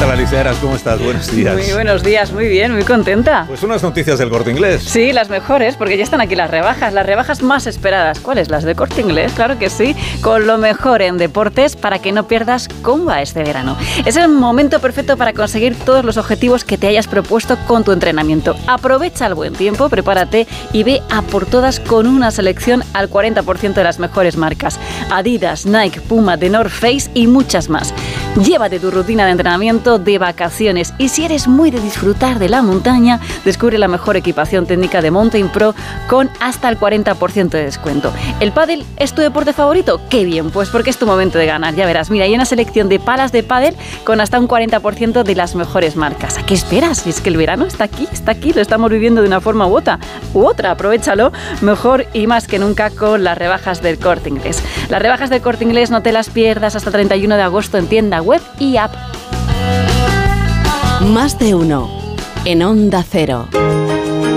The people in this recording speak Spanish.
tal, Alicia Eras? ¿Cómo estás? Buenos días. Muy buenos días, muy bien, muy contenta. Pues unas noticias del Corte Inglés. Sí, las mejores, porque ya están aquí las rebajas más esperadas. ¿Cuáles? Las de Corte Inglés, claro que sí, con lo mejor en deportes para que no pierdas cómo va este verano. Es el momento perfecto para conseguir todos los objetivos que te hayas propuesto con tu entrenamiento. Aprovecha el buen tiempo, prepárate y ve a por todas con una selección al 40% de las mejores marcas. Adidas, Nike, Puma, The North Face y muchas más. Llévate tu rutina de entrenamiento de vacaciones y si eres muy de disfrutar de la montaña, descubre la mejor equipación técnica de Mountain Pro con hasta el 40% de descuento. ¿El pádel es tu deporte favorito? ¡Qué bien! Pues porque es tu momento de ganar, ya verás. Mira, hay una selección de palas de pádel con hasta un 40% de las mejores marcas. ¿A qué esperas? Es que el verano está aquí, lo estamos viviendo de una forma u otra. Aprovechalo mejor y más que nunca con las rebajas del Corte Inglés. Las rebajas del Corte Inglés no te las pierdas hasta el 31 de agosto en tienda web y app. Más de uno en Onda Cero.